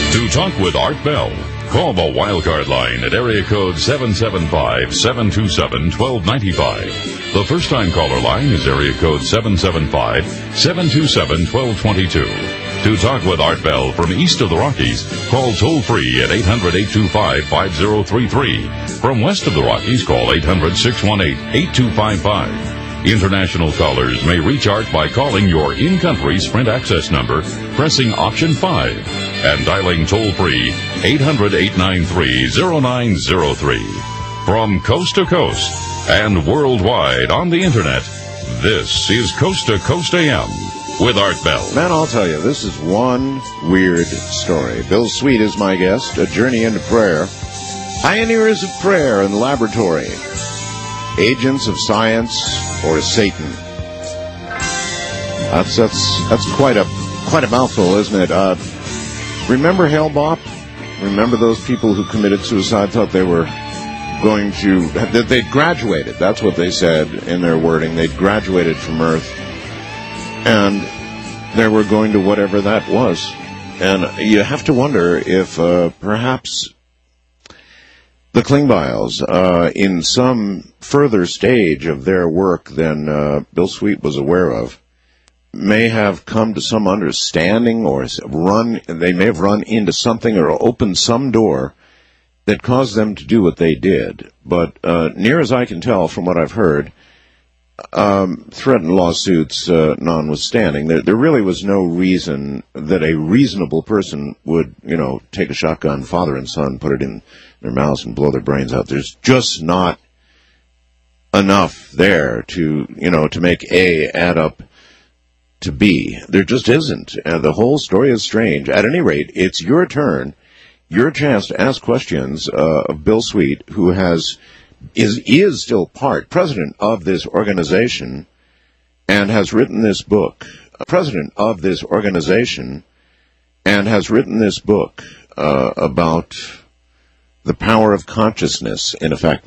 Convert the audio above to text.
To talk with Art Bell, call the Wildcard line at area code 775-727-1295. The first-time caller line is area code 775-727-1222. To talk with Art Bell from east of the Rockies, call toll-free at 800-825-5033. From west of the Rockies, call 800-618-8255. International callers may reach Art by calling your in-country Sprint access number, pressing option 5, and dialing toll-free 800-893-0903. From coast to coast and worldwide on the Internet, this is Coast to Coast AM with Art Bell. Man, I'll tell you, this is one weird story. Bill Sweet is my guest, a journey into prayer. Pioneers of prayer in the laboratory. Agents of science or Satan. That's quite a mouthful, isn't it? Remember Hale-Bopp? Remember those people who committed suicide, thought they were going to, that they'd graduated. That's what they said in their wording. They'd graduated from Earth, and they were going to whatever that was. And you have to wonder if perhaps the Klingbeils, in some further stage of their work than Bill Sweet was aware of, may have come to some understanding, or they may have run into something or opened some door that caused them to do what they did. But near as I can tell from what I've heard, threat and lawsuits notwithstanding, there really was no reason that a reasonable person would, take a shotgun, father and son, put it in their mouths and blow their brains out. There's just not enough there to make A add up to B. There just isn't. The whole story is strange. At any rate, it's your turn, your chance to ask questions of Bill Sweet, who is still president of this organization, and has written this book. President of this organization, and has written this book about the power of consciousness, in effect.